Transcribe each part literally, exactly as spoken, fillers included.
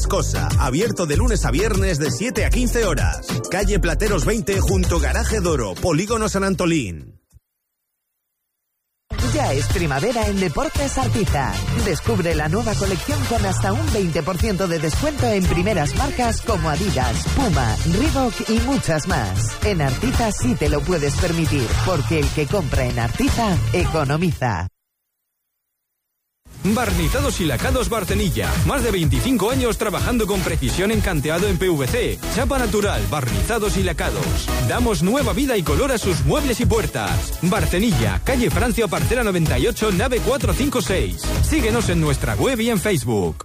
Viscosa, abierto de lunes a viernes de siete a quince horas. Calle Plateros veinte junto Garaje Doro, Polígono San Antolín. Ya es primavera en Deportes Artiza. Descubre la nueva colección con hasta un veinte por ciento de descuento en primeras marcas como Adidas, Puma, Reebok y muchas más. En Artiza sí te lo puedes permitir, porque el que compra en Artiza, economiza. Barnizados y lacados Barcenilla. Más de veinticinco años trabajando con precisión en canteado en P V C. Chapa natural, barnizados y lacados. Damos nueva vida y color a sus muebles y puertas. Barcenilla, calle Francia Parcela noventa y ocho, nave cuatrocientos cincuenta y seis. Síguenos en nuestra web y en Facebook.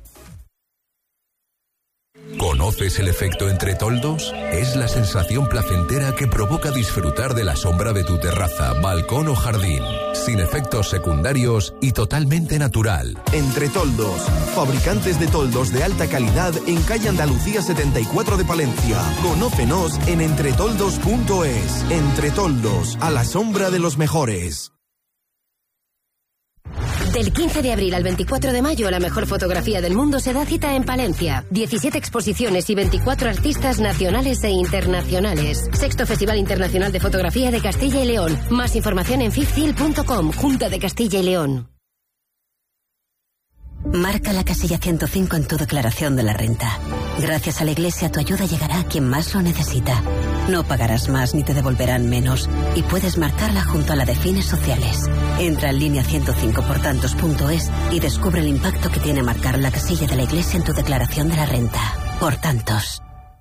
¿Conoces el efecto entre toldos? Es la sensación placentera que provoca disfrutar de la sombra de tu terraza, balcón o jardín, sin efectos secundarios y totalmente natural. Entre Toldos, fabricantes de toldos de alta calidad en calle Andalucía setenta y cuatro de Palencia. Conócenos en entretoldos punto es. Entre Toldos, a la sombra de los mejores. Del quince de abril al veinticuatro de mayo, la mejor fotografía del mundo se da cita en Palencia. diecisiete exposiciones y veinticuatro artistas nacionales e internacionales. Sexto Festival Internacional de Fotografía de Castilla y León. Más información en fifcil punto com, Junta de Castilla y León. Marca la casilla ciento cinco en tu declaración de la renta. Gracias a la Iglesia, tu ayuda llegará a quien más lo necesita. No pagarás más ni te devolverán menos. Y puedes marcarla junto a la de fines sociales. Entra en línea ciento cinco por tantos punto es y descubre el impacto que tiene marcar la casilla de la Iglesia en tu declaración de la renta. Por tantos.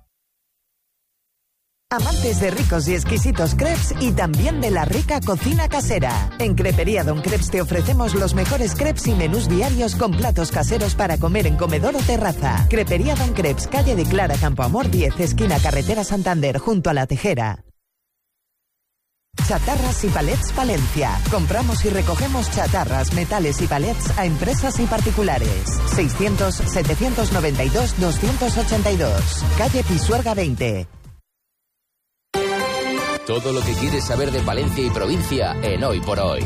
Amantes de ricos y exquisitos crepes y también de la rica cocina casera. En Crepería Don Crepes te ofrecemos los mejores crepes y menús diarios con platos caseros para comer en comedor o terraza. Crepería Don Crepes, calle de Clara Campoamor diez, esquina Carretera Santander, junto a La Tejera. Chatarras y Palets Palencia. Compramos y recogemos chatarras, metales y palets a empresas y particulares. seiscientos, setecientos noventa y dos, doscientos ochenta y dos. Calle Pisuerga veinte. Todo lo que quieres saber de Palencia y provincia en Hoy por Hoy.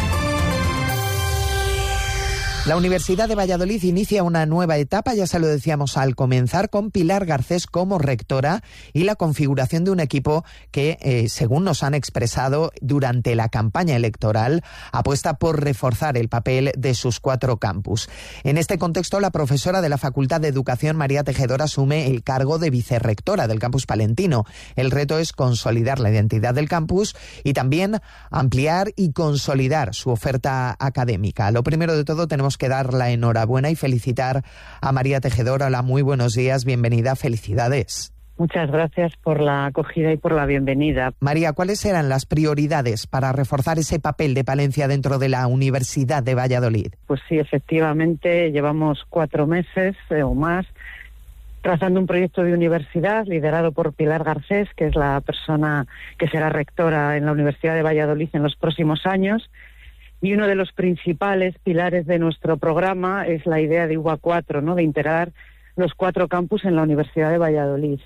La Universidad de Valladolid inicia una nueva etapa, ya se lo decíamos al comenzar, con Pilar Garcés como rectora y la configuración de un equipo que, eh, según nos han expresado durante la campaña electoral, apuesta por reforzar el papel de sus cuatro campus. En este contexto, la profesora de la Facultad de Educación, María Tejedor, asume el cargo de vicerrectora del campus palentino. El reto es consolidar la identidad del campus y también ampliar y consolidar su oferta académica. Lo primero de todo, tenemos que dar la enhorabuena y felicitar a María Tejedor. Hola, muy buenos días, bienvenida, felicidades. Muchas gracias por la acogida y por la bienvenida. María, ¿cuáles eran las prioridades para reforzar ese papel de Palencia dentro de la Universidad de Valladolid? Pues sí, efectivamente, llevamos cuatro meses eh, o más trazando un proyecto de universidad liderado por Pilar Garcés, que es la persona que será rectora en la Universidad de Valladolid en los próximos años. Y uno de los principales pilares de nuestro programa es la idea de U B A cuatro, ¿no?, de integrar los cuatro campus en la Universidad de Valladolid.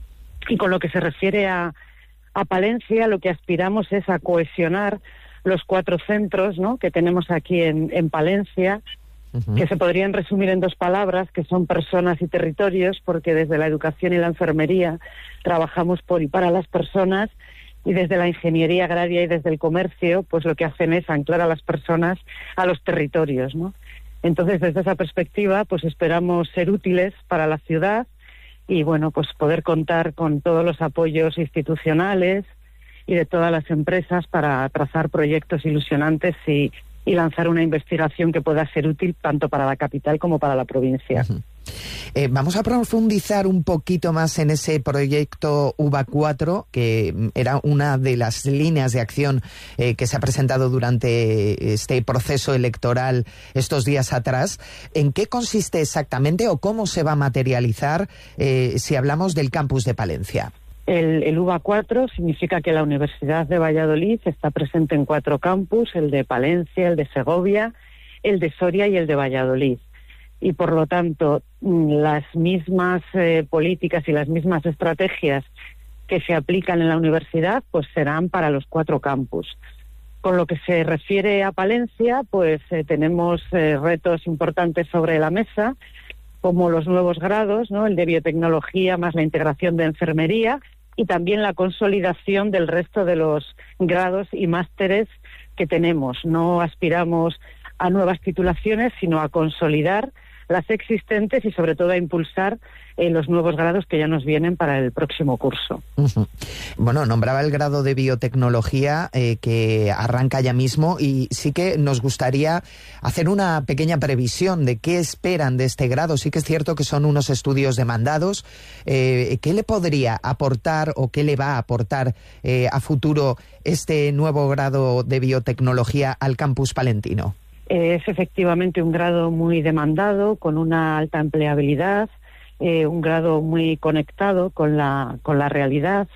Y con lo que se refiere a, a Palencia, lo que aspiramos es a cohesionar los cuatro centros, ¿no?, que tenemos aquí en, en Palencia, uh-huh. que se podrían resumir en dos palabras, que son personas y territorios, porque desde la educación y la enfermería trabajamos por y para las personas, y desde la ingeniería agraria y desde el comercio, pues lo que hacen es anclar a las personas a los territorios, ¿no? Entonces, desde esa perspectiva, pues esperamos ser útiles para la ciudad y, bueno, pues poder contar con todos los apoyos institucionales y de todas las empresas para trazar proyectos ilusionantes y, y lanzar una investigación que pueda ser útil tanto para la capital como para la provincia. Uh-huh. Eh, vamos a profundizar un poquito más en ese proyecto U B A cuatro, que era una de las líneas de acción eh, que se ha presentado durante este proceso electoral estos días atrás. ¿En qué consiste exactamente o cómo se va a materializar eh, si hablamos del campus de Palencia? El, el U B A cuatro significa que la Universidad de Valladolid está presente en cuatro campus, el de Palencia, el de Segovia, el de Soria y el de Valladolid. Y por lo tanto, las mismas eh, políticas y las mismas estrategias que se aplican en la universidad, pues serán para los cuatro campus. Con lo que se refiere a Palencia, pues eh, tenemos eh, retos importantes sobre la mesa. como los nuevos grados, ¿no? El de biotecnología más la integración de enfermería y también la consolidación del resto de los grados y másteres que tenemos. No aspiramos a nuevas titulaciones, sino a consolidar las existentes y sobre todo a impulsar eh, los nuevos grados que ya nos vienen para el próximo curso. Uh-huh. Bueno, nombraba el grado de biotecnología eh, que arranca ya mismo y sí que nos gustaría hacer una pequeña previsión de qué esperan de este grado. Sí que es cierto que son unos estudios demandados. Eh, ¿Qué le podría aportar o qué le va a aportar eh, a futuro este nuevo grado de biotecnología al campus palentino? Es efectivamente un grado muy demandado, con una alta empleabilidad, eh, un grado muy conectado con la, con la realidad,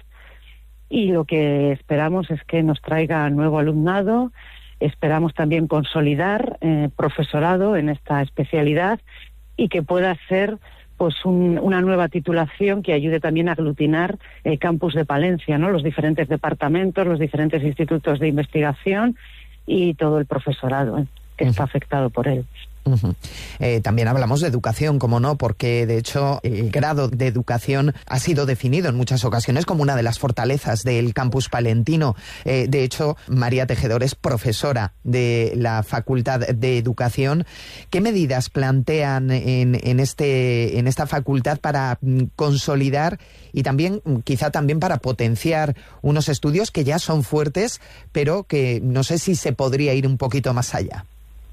y lo que esperamos es que nos traiga nuevo alumnado. Esperamos también consolidar eh, profesorado en esta especialidad y que pueda ser pues un, una nueva titulación que ayude también a aglutinar el campus de Palencia, ¿no? Los diferentes departamentos, los diferentes institutos de investigación y todo el profesorado ¿eh? que está afectado por él. Uh-huh. Eh, también hablamos de educación, como no, porque de hecho el grado de educación ha sido definido en muchas ocasiones como una de las fortalezas del campus palentino. Eh, de hecho, María Tejedor es profesora de la Facultad de Educación. ¿Qué medidas plantean en, en, este, en esta facultad para consolidar y también, quizá también para potenciar unos estudios que ya son fuertes, pero que no sé si se podría ir un poquito más allá?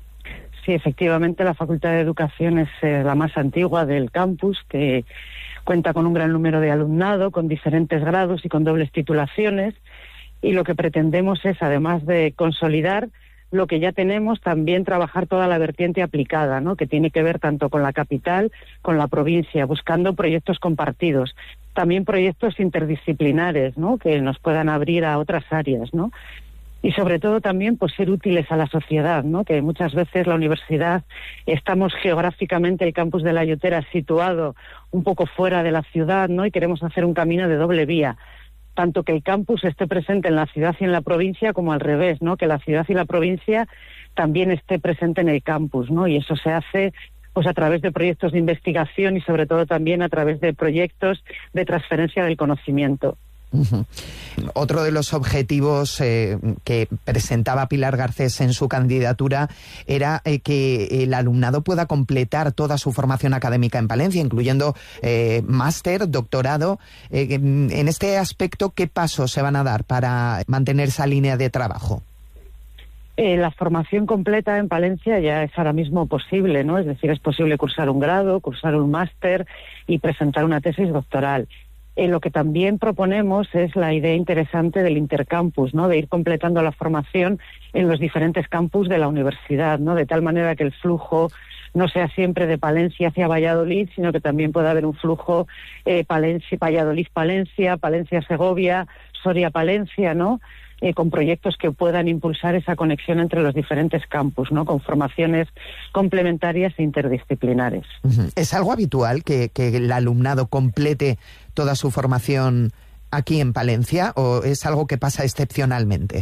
Sí, efectivamente, la Facultad de Educación es eh, la más antigua del campus, que cuenta con un gran número de alumnado, con diferentes grados y con dobles titulaciones, y lo que pretendemos es, además de consolidar lo que ya tenemos, también trabajar toda la vertiente aplicada, ¿no? Que tiene que ver tanto con la capital, con la provincia, buscando proyectos compartidos, también proyectos interdisciplinares, ¿no? Que nos puedan abrir a otras áreas, ¿no? Y sobre todo también pues ser útiles a la sociedad, ¿no? Que muchas veces la universidad, estamos geográficamente, el campus de La Yotera situado un poco fuera de la ciudad, ¿no? Y queremos hacer un camino de doble vía, tanto que el campus esté presente en la ciudad y en la provincia, como al revés, ¿no? Que la ciudad y la provincia también esté presente en el campus, ¿no? Y eso se hace pues a través de proyectos de investigación y sobre todo también a través de proyectos de transferencia del conocimiento. Uh-huh. Otro de los objetivos eh, que presentaba Pilar Garcés en su candidatura era eh, que el alumnado pueda completar toda su formación académica en Palencia, incluyendo eh, máster, doctorado. Eh, en este aspecto, ¿qué pasos se van a dar para mantener esa línea de trabajo? Eh, la formación completa en Palencia ya es ahora mismo posible, ¿no? Es decir, es posible cursar un grado, cursar un máster y presentar una tesis doctoral. Eh, lo que también proponemos es la idea interesante del intercampus, ¿no? De ir completando la formación en los diferentes campus de la universidad, ¿no? De tal manera que el flujo no sea siempre de Palencia hacia Valladolid, sino que también pueda haber un flujo eh, Palencia, Valladolid-Palencia, Palencia-Segovia, Soria-Palencia, ¿no? Eh, con proyectos que puedan impulsar esa conexión entre los diferentes campus, ¿no? Con formaciones complementarias e interdisciplinares. Uh-huh. ¿Es algo habitual que, que el alumnado complete toda su formación aquí en Palencia o es algo que pasa excepcionalmente?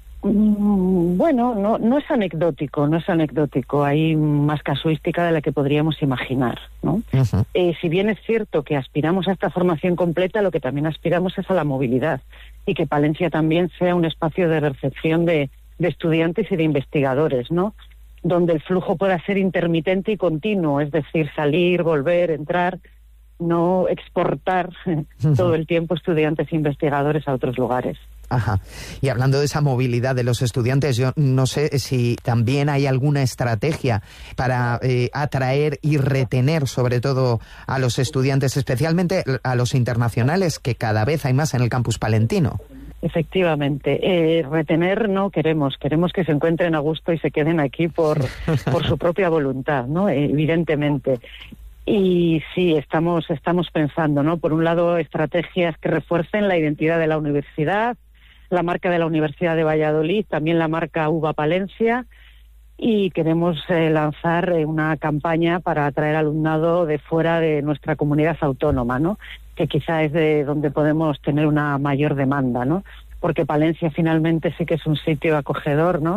Mm, bueno, no, no es anecdótico, no es anecdótico. Hay más casuística de la que podríamos imaginar, ¿no? Uh-huh. Eh, si bien es cierto que aspiramos a esta formación completa, lo que también aspiramos es a la movilidad y que Palencia también sea un espacio de recepción de, de estudiantes y de investigadores, ¿no? Donde el flujo pueda ser intermitente y continuo, es decir, salir, volver, entrar, no exportar uh-huh. todo el tiempo estudiantes e investigadores a otros lugares. Ajá. Y hablando de esa movilidad de los estudiantes, yo no sé si también hay alguna estrategia para eh, atraer y retener sobre todo a los estudiantes, especialmente a los internacionales, que cada vez hay más en el campus palentino. Efectivamente. Eh, retener no queremos, queremos que se encuentren a gusto y se queden aquí por, por su propia voluntad, ¿no? Eh, evidentemente. Y sí, estamos, estamos pensando, ¿no? Por un lado, estrategias que refuercen la identidad de la universidad, la marca de la Universidad de Valladolid, también la marca UVA Palencia, y queremos eh, lanzar eh, una campaña para atraer alumnado de fuera de nuestra comunidad autónoma, ¿no? Que quizá es de donde podemos tener una mayor demanda, ¿no? Porque Palencia finalmente sí que es un sitio acogedor, ¿no?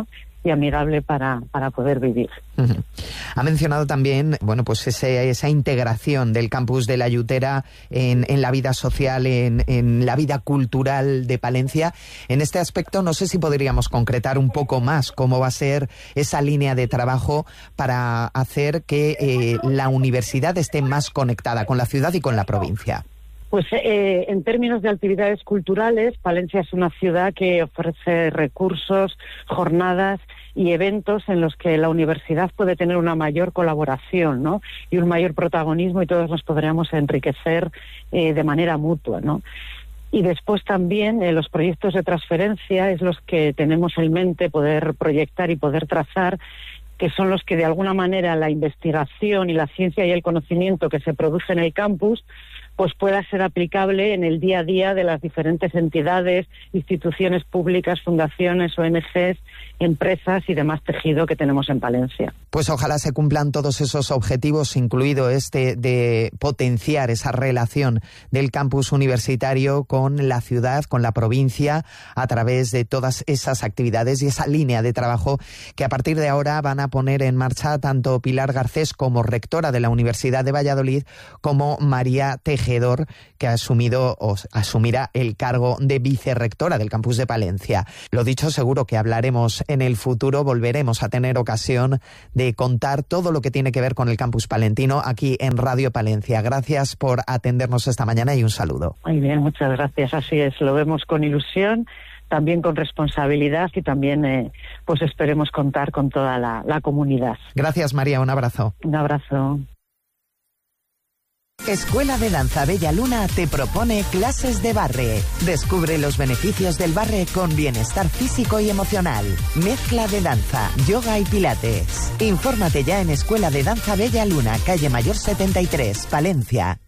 y amigable para, para poder vivir. Uh-huh. Ha mencionado también, bueno, pues ese, esa integración del campus de La Yutera en, en la vida social, en, en la vida cultural de Palencia. En este aspecto, no sé si podríamos concretar un poco más cómo va a ser esa línea de trabajo para hacer que eh, la universidad esté más conectada con la ciudad y con la provincia. Pues eh, en términos de actividades culturales, Palencia es una ciudad que ofrece recursos, jornadas y eventos en los que la universidad puede tener una mayor colaboración, ¿no? Y un mayor protagonismo, y todos nos podríamos enriquecer eh, de manera mutua, ¿no? Y después también eh, los proyectos de transferencia es los que tenemos en mente poder proyectar y poder trazar, que son los que de alguna manera la investigación y la ciencia y el conocimiento que se produce en el campus pues pueda ser aplicable en el día a día de las diferentes entidades, instituciones públicas, fundaciones, O N Ges, empresas y demás tejido que tenemos en Palencia. Pues ojalá se cumplan todos esos objetivos, incluido este de potenciar esa relación del campus universitario con la ciudad, con la provincia, a través de todas esas actividades y esa línea de trabajo que a partir de ahora van a poner en marcha tanto Pilar Garcés como rectora de la Universidad de Valladolid, como María Tejedor, que ha asumido o asumirá el cargo de vicerrectora del campus de Palencia. Lo dicho, seguro que hablaremos en el futuro, volveremos a tener ocasión de contar todo lo que tiene que ver con el campus palentino aquí en Radio Palencia. Gracias por atendernos esta mañana y un saludo. Muy bien, muchas gracias. Así es, lo vemos con ilusión, también con responsabilidad y también eh, pues esperemos contar con toda la, la comunidad. Gracias, María, un abrazo. Un abrazo. Escuela de Danza Bella Luna te propone clases de barre. Descubre los beneficios del barre con bienestar físico y emocional. Mezcla de danza, yoga y pilates. Infórmate ya en Escuela de Danza Bella Luna, calle Mayor setenta y tres, Palencia.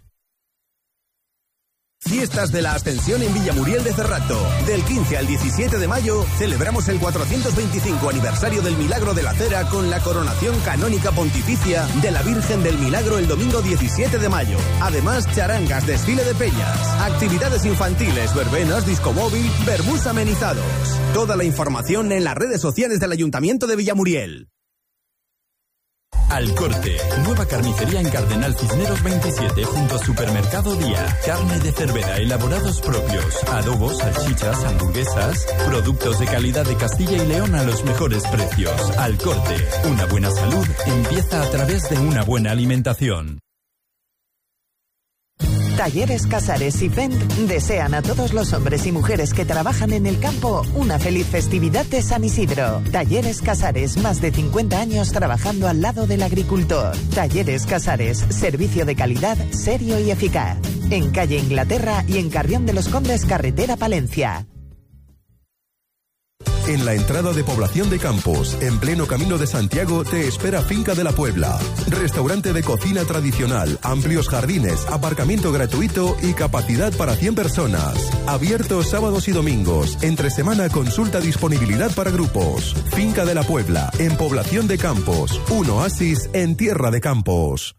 Fiestas de la Ascensión en Villamuriel de Cerrato. Del quince al diecisiete de mayo celebramos el cuatrocientos veinticinco aniversario del Milagro de la Cera con la coronación canónica pontificia de la Virgen del Milagro el domingo diecisiete de mayo. Además, charangas, desfile de peñas, actividades infantiles, verbenas, discomóvil, vermús amenizados. Toda la información en las redes sociales del Ayuntamiento de Villamuriel. Al Corte, nueva carnicería en Cardenal Cisneros veintisiete junto a Supermercado Día. Carne de Cervera, elaborados propios, adobos, salchichas, hamburguesas, productos de calidad de Castilla y León a los mejores precios. Al Corte, una buena salud empieza a través de una buena alimentación. Talleres Casares y Fent desean a todos los hombres y mujeres que trabajan en el campo una feliz festividad de San Isidro. Talleres Casares, más de cincuenta años trabajando al lado del agricultor. Talleres Casares, servicio de calidad, serio y eficaz. En calle Inglaterra y en Carrión de los Condes, carretera Palencia. En la entrada de Población de Campos, en pleno Camino de Santiago, te espera Finca de la Puebla. Restaurante de cocina tradicional, amplios jardines, aparcamiento gratuito y capacidad para cien personas. Abierto sábados y domingos. Entre semana consulta disponibilidad para grupos. Finca de la Puebla, en Población de Campos. Un oasis en tierra de campos.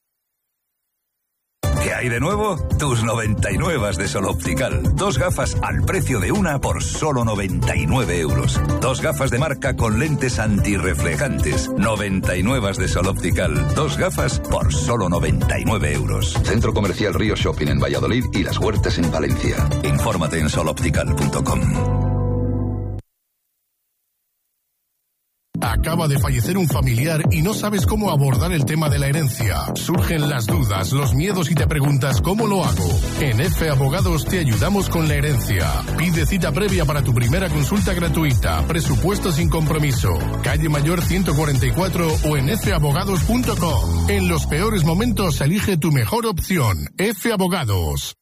¿Qué hay de nuevo? Tus noventa y nueve de Sol Optical. Dos gafas al precio de una por solo noventa y nueve euros. Dos gafas de marca con lentes antirreflejantes. noventa y nueve de Sol Optical. Dos gafas por solo noventa y nueve euros. Centro Comercial Río Shopping en Valladolid y Las Huertas en Valencia. Infórmate en sol optical punto com. Acaba de fallecer un familiar y no sabes cómo abordar el tema de la herencia. Surgen las dudas, los miedos y te preguntas ¿cómo lo hago? En F Abogados te ayudamos con la herencia. Pide cita previa para tu primera consulta gratuita. Presupuesto sin compromiso. Calle Mayor ciento cuarenta y cuatro o en f abogados punto com. En los peores momentos elige tu mejor opción. F Abogados.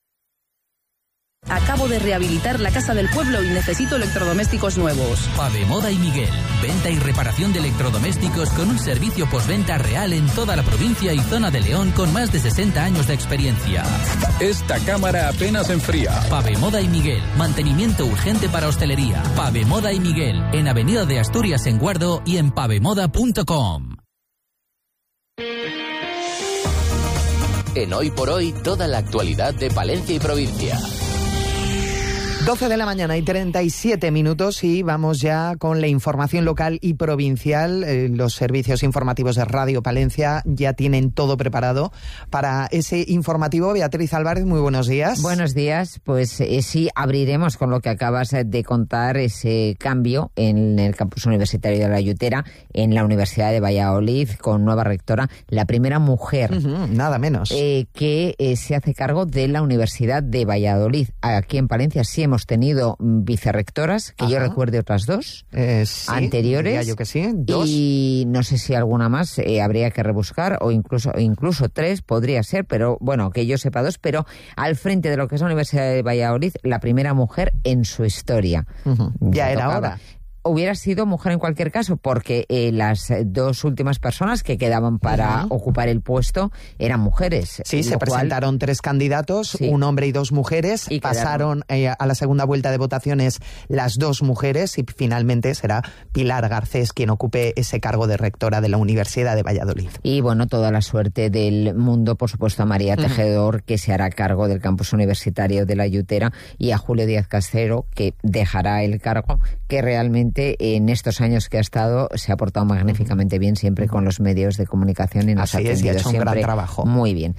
Acabo de rehabilitar la casa del pueblo y necesito electrodomésticos nuevos. Pavemoda y Miguel. Venta y reparación de electrodomésticos con un servicio postventa real en toda la provincia y zona de León con más de sesenta años de experiencia. Esta cámara apenas enfría. Pavemoda y Miguel. Mantenimiento urgente para hostelería. Pavemoda y Miguel. En Avenida de Asturias en Guardo y en pavemoda punto com. En Hoy por Hoy, toda la actualidad de Palencia y provincia. doce de la mañana y treinta y siete minutos y vamos ya con la información local y provincial. Eh, los servicios informativos de Radio Palencia ya tienen todo preparado para ese informativo. Beatriz Álvarez, muy buenos días. Buenos días. Pues eh, sí, abriremos con lo que acabas de contar, ese cambio en el campus universitario de La Yutera, en la Universidad de Valladolid, con nueva rectora, la primera mujer. Uh-huh, nada menos. Eh, que eh, se hace cargo de la Universidad de Valladolid. Aquí en Palencia sí hemos tenido vicerrectoras, que Ajá. yo recuerde otras dos eh, sí, anteriores. Yo que sí, dos. Y no sé si alguna más eh, habría que rebuscar, o incluso, incluso tres podría ser, pero bueno, que yo sepa dos, pero al frente de lo que es la Universidad de Valladolid, la primera mujer en su historia. Uh-huh. Ya era tocaba. hora. Hubiera sido mujer en cualquier caso, porque eh, las dos últimas personas que quedaban para uh-huh. ocupar el puesto eran mujeres. Sí, se presentaron cual... tres candidatos, sí. un hombre y dos mujeres. Y pasaron eh, a la segunda vuelta de votaciones las dos mujeres y finalmente será Pilar Garcés quien ocupe ese cargo de rectora de la Universidad de Valladolid. Y bueno, toda la suerte del mundo, por supuesto, a María Tejedor, uh-huh. que se hará cargo del campus universitario de La Yutera, y a Julio Díaz Castero, que dejará el cargo, que realmente en estos años que ha estado se ha portado magníficamente bien, siempre con los medios de comunicación y nos ha atendido ha hecho un siempre gran trabajo. Muy bien.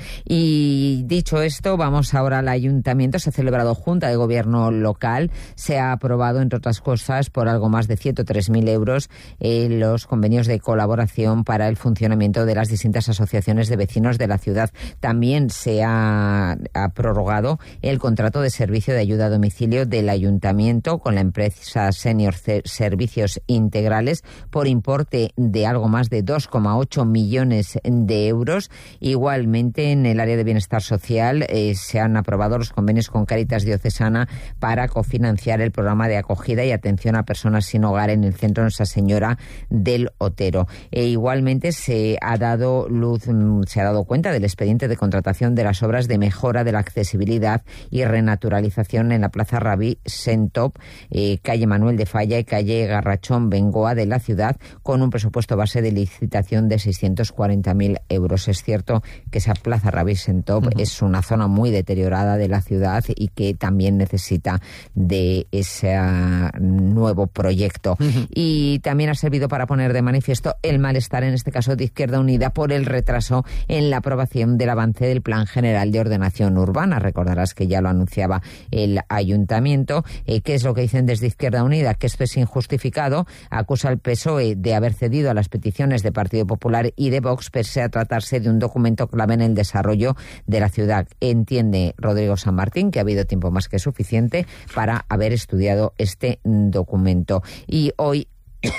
Y dicho esto, vamos ahora al ayuntamiento. Se ha celebrado Junta de Gobierno local. Se ha aprobado, entre otras cosas, por algo más de ciento tres mil euros eh, los convenios de colaboración para el funcionamiento de las distintas asociaciones de vecinos de la ciudad. También se ha, ha prorrogado el contrato de servicio de ayuda a domicilio del ayuntamiento con la empresa Senior Servicios Integrales por importe de algo más de dos coma ocho millones de euros. Igualmente, en el área de bienestar social eh, se han aprobado los convenios con Cáritas Diocesana para cofinanciar el programa de acogida y atención a personas sin hogar en el Centro Nuestra Señora del Otero. E igualmente se ha dado luz, se ha dado cuenta del expediente de contratación de las obras de mejora de la accesibilidad y renaturalización en la Plaza Rabí Sentop, eh, calle Manuel de Falla y calle Garrachón Bengoa de la ciudad, con un presupuesto base de licitación de seiscientos cuarenta mil euros. Es cierto que esa Plaza Rabí Sentop uh-huh. es una zona muy deteriorada de la ciudad y que también necesita de ese nuevo proyecto. Uh-huh. Y también ha servido para poner de manifiesto el malestar, en este caso de Izquierda Unida, por el retraso en la aprobación del avance del Plan General de Ordenación Urbana. Recordarás que ya lo anunciaba el ayuntamiento. Eh, ¿Qué es lo que dicen desde Izquierda Unida? Que esto es injustificado. Acusa al P S O E de haber cedido a las peticiones de Partido Popular y de Vox, pese a tratarse de un documento clave en el desarrollo de la ciudad. Entiende Rodrigo San Martín que ha habido tiempo más que suficiente para haber estudiado este documento. Y hoy,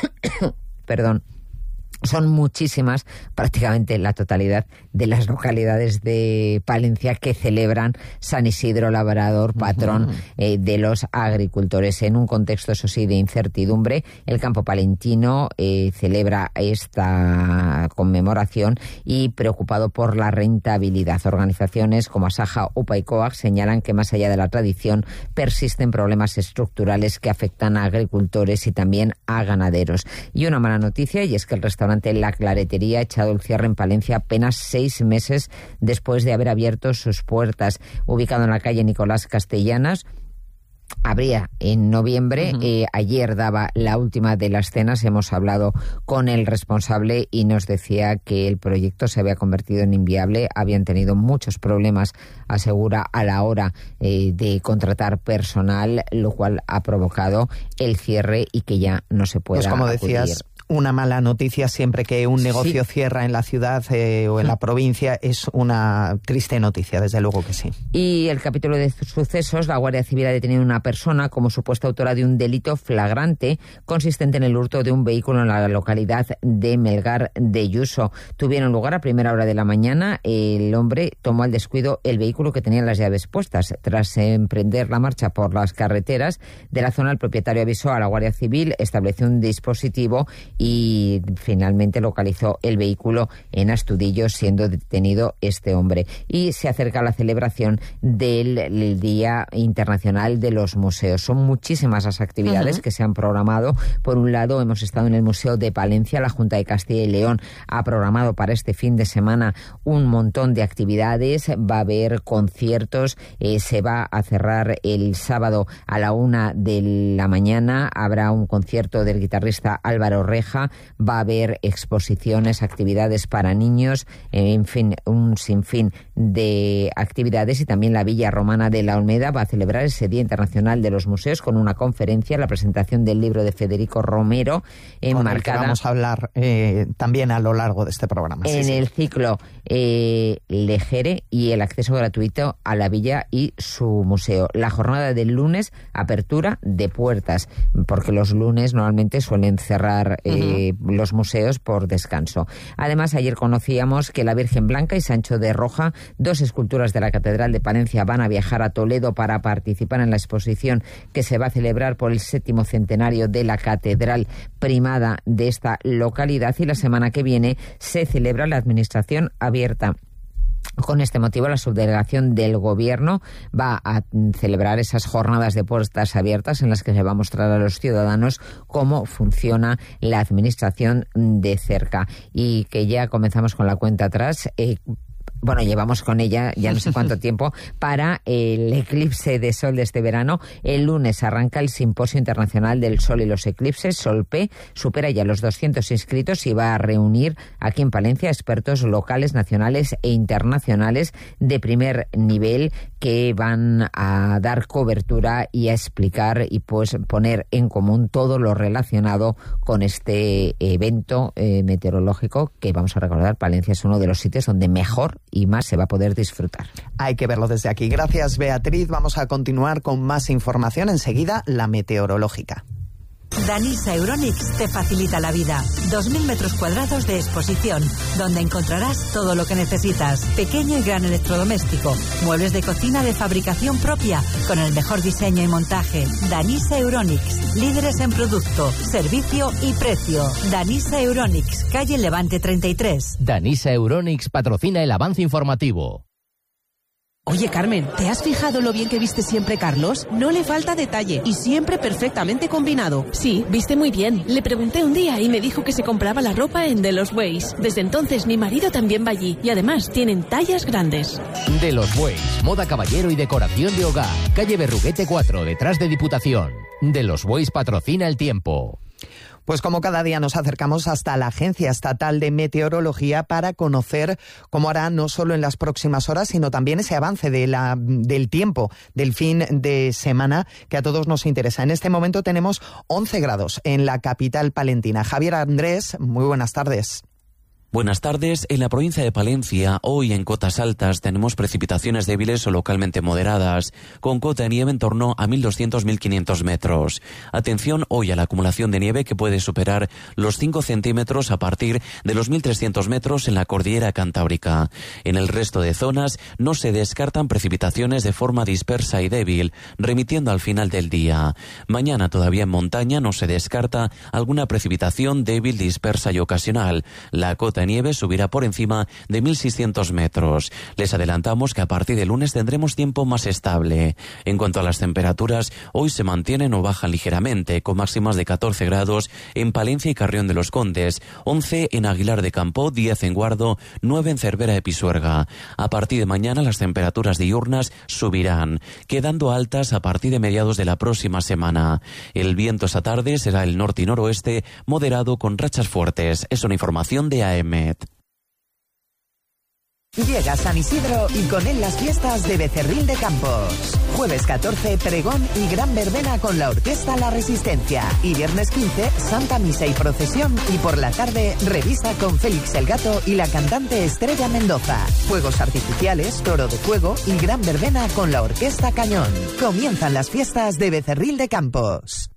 perdón, son muchísimas, prácticamente la totalidad de las localidades de Palencia que celebran San Isidro Labrador, patrón uh-huh. eh, de los agricultores. En un contexto, eso sí, de incertidumbre, el campo palentino eh, celebra esta conmemoración y preocupado por la rentabilidad. Organizaciones como Asaja, U P A y COAG señalan que más allá de la tradición persisten problemas estructurales que afectan a agricultores y también a ganaderos. Y una mala noticia, y es que el restaurante La Claretería ha echado el cierre en Palencia apenas seis meses después de haber abierto sus puertas. Ubicado en la calle Nicolás Castellanas, abría en noviembre. Uh-huh. eh, ayer daba la última de las cenas. Hemos hablado con el responsable y nos decía que el proyecto se había convertido en inviable. Habían tenido muchos problemas, asegura, a la hora eh, de contratar personal, lo cual ha provocado el cierre y que ya no se pueda pues como acudir. Decías, una mala noticia siempre que un negocio sí. cierra en la ciudad eh, o en la provincia. Es una triste noticia, desde luego que sí. Y el capítulo de sucesos, la Guardia Civil ha detenido a una persona como supuesta autora de un delito flagrante consistente en el hurto de un vehículo en la localidad de Melgar de Yuso. Tuvieron lugar a primera hora de la mañana. El hombre tomó al descuido el vehículo que tenía las llaves puestas. Tras emprender la marcha por las carreteras de la zona, el propietario avisó a la Guardia Civil, estableció un dispositivo y finalmente localizó el vehículo en Astudillo, siendo detenido este hombre. Y se acerca la celebración del Día Internacional de los Museos. Son muchísimas las actividades uh-huh. que se han programado. Por un lado, hemos estado en el Museo de Palencia. La Junta de Castilla y León ha programado para este fin de semana un montón de actividades. Va a haber conciertos, eh, se va a cerrar el sábado a la una de la mañana. Habrá un concierto del guitarrista Álvaro Reja. Va a haber exposiciones, actividades para niños, eh, en fin, un sinfín de actividades. Y también la Villa Romana de la Olmeda va a celebrar ese Día Internacional de los Museos con una conferencia, la presentación del libro de Federico Romero, enmarcada. Con el que vamos a hablar eh, también a lo largo de este programa. En sí, el sí. ciclo eh, Legere y el acceso gratuito a la villa y su museo. La jornada del lunes, apertura de puertas, porque los lunes normalmente suelen cerrar eh, uh-huh. los museos por descanso. Además, ayer conocíamos que la Virgen Blanca y Sancho de Roja, dos esculturas de la Catedral de Palencia, van a viajar a Toledo para participar en la exposición que se va a celebrar por el séptimo centenario de la Catedral Primada de esta localidad, y la semana que viene se celebra la administración abierta. Con este motivo, la subdelegación del Gobierno va a celebrar esas jornadas de puertas abiertas en las que se va a mostrar a los ciudadanos cómo funciona la administración de cerca. Y que ya comenzamos con la cuenta atrás. Eh, Bueno, llevamos con ella ya no sé cuánto tiempo para el eclipse de sol de este verano. El lunes arranca el Simposio Internacional del Sol y los Eclipses, SOLPE, supera ya los doscientos inscritos y va a reunir aquí en Palencia expertos locales, nacionales e internacionales de primer nivel que van a dar cobertura y a explicar y pues poner en común todo lo relacionado con este evento eh, meteorológico que, vamos a recordar, Palencia es uno de los sitios donde mejor y más se va a poder disfrutar. Hay que verlo desde aquí. Gracias, Beatriz. Vamos a continuar con más información. Enseguida, la meteorológica. Danisa Euronics te facilita la vida. dos mil metros cuadrados de exposición, donde encontrarás todo lo que necesitas. Pequeño y gran electrodoméstico, muebles de cocina de fabricación propia, con el mejor diseño y montaje. Danisa Euronics, líderes en producto, servicio y precio. Danisa Euronics, calle Levante treinta y tres. Danisa Euronics patrocina el avance informativo. Oye, Carmen, ¿te has fijado lo bien que viste siempre Carlos? No le falta detalle y siempre perfectamente combinado. Sí, viste muy bien. Le pregunté un día y me dijo que se compraba la ropa en De Los Bueis. Desde entonces mi marido también va allí y además tienen tallas grandes. De Los Bueis, moda caballero y decoración de hogar. Calle Berruguete cuatro, detrás de Diputación. De Los Bueis patrocina el tiempo. Pues como cada día nos acercamos hasta la Agencia Estatal de Meteorología para conocer cómo hará no solo en las próximas horas, sino también ese avance de la, del tiempo del fin de semana que a todos nos interesa. En este momento tenemos once grados en la capital palentina. Javier Andrés, muy buenas tardes. Buenas tardes. En la provincia de Palencia, hoy en cotas altas tenemos precipitaciones débiles o localmente moderadas, con cota de nieve en torno a mil doscientos a mil quinientos metros. Atención hoy a la acumulación de nieve que puede superar los cinco centímetros a partir de los mil trescientos metros en la cordillera cantábrica. En el resto de zonas no se descartan precipitaciones de forma dispersa y débil, remitiendo al final del día. Mañana todavía en montaña no se descarta alguna precipitación débil, dispersa y ocasional. La cota de nieve subirá por encima de mil seiscientos metros. Les adelantamos que a partir de lunes tendremos tiempo más estable. En cuanto a las temperaturas, hoy se mantienen o bajan ligeramente, con máximas de catorce grados en Palencia y Carrión de los Condes, once en Aguilar de Campoo, diez en Guardo, nueve en Cervera de Pisuerga. A partir de mañana las temperaturas diurnas subirán, quedando altas a partir de mediados de la próxima semana. El viento esta tarde será el norte y noroeste, moderado con rachas fuertes. Es una información de A E M. Llega San Isidro y con él las fiestas de Becerril de Campos. Jueves catorce, pregón y gran verbena con la orquesta La Resistencia. Y viernes quince, Santa Misa y procesión. Y por la tarde, revista con Félix el Gato y la cantante Estrella Mendoza. Fuegos artificiales, toro de fuego y gran verbena con la orquesta Cañón. Comienzan las fiestas de Becerril de Campos.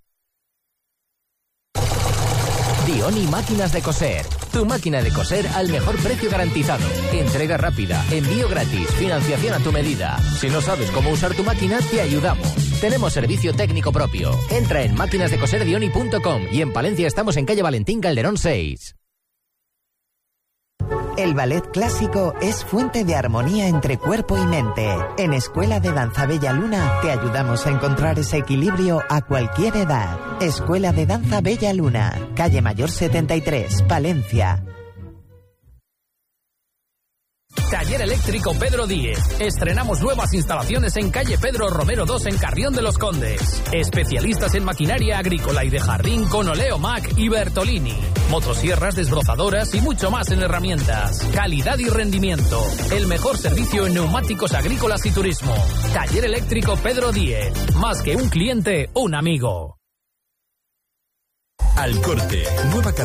Dioni Máquinas de Coser. Tu máquina de coser al mejor precio garantizado. Entrega rápida, envío gratis, financiación a tu medida. Si no sabes cómo usar tu máquina, te ayudamos. Tenemos servicio técnico propio. Entra en máquinas de coser dioni punto com y en Palencia estamos en calle Valentín Calderón seis. El ballet clásico es fuente de armonía entre cuerpo y mente. En Escuela de Danza Bella Luna te ayudamos a encontrar ese equilibrio a cualquier edad. Escuela de Danza Bella Luna, calle Mayor setenta y tres, Palencia. Taller Eléctrico Pedro Díez. Estrenamos nuevas instalaciones en calle Pedro Romero dos en Carrión de los Condes. Especialistas en maquinaria agrícola y de jardín con Oleomac y Bertolini. Motosierras, desbrozadoras y mucho más en herramientas. Calidad y rendimiento. El mejor servicio en neumáticos agrícolas y turismo. Taller Eléctrico Pedro Díez. Más que un cliente, un amigo. Al Corte. Nueva